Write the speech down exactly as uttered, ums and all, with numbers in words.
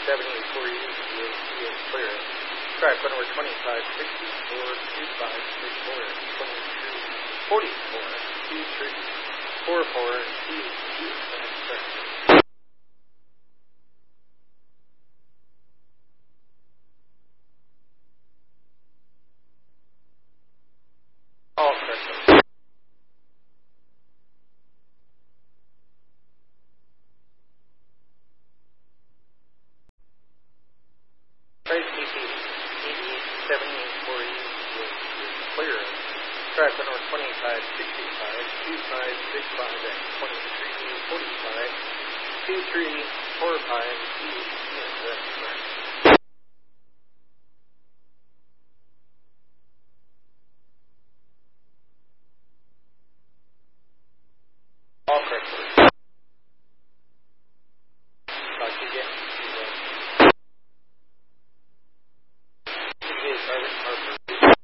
seventy-four east, U S C is clear. Track one over twenty-five sixty-four, two five six four, twenty-three forty-four, two three four four, T T, that's correct. All correct. Track T P, eighty-eight seventy-four east, U S C is clear. Track one over twenty-five sixty-five, two five six five, and twenty-three forty-five, two three four five, T T, that's correct.